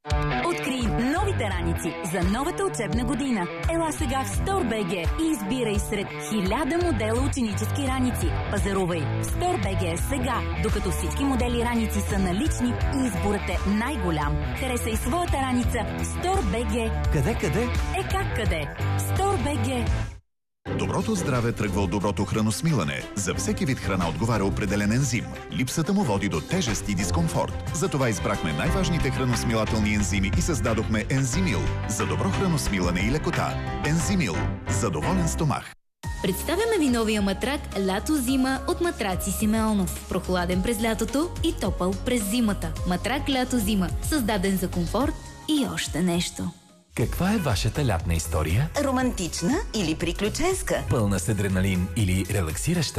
Открий новите раници за новата учебна година. Ела сега в Store.bg и избирай сред 1000 модела ученически раници. Пазарувай в Store.bg сега, докато всички модели раници са налични и изборът е най-голям. Харесай своята раница в Store.bg. Къде? Как къде? Store.bg. Доброто здраве тръгва от доброто храносмилане. За всеки вид храна отговаря определен ензим. Липсата му води до тежест и дискомфорт. Затова избрахме най-важните храносмилателни ензими и създадохме Ензимил за добро храносмилане и лекота. Ензимил за доволен стомах. Представяме ви новия матрак Лято-зима от Матраци Симеонов. Прохладен през лятото и топъл през зимата. Матрак Лято-зима, създаден за комфорт и още нещо. Каква е вашата лятна история? Романтична или приключенска? Пълна с адреналин или релаксираща?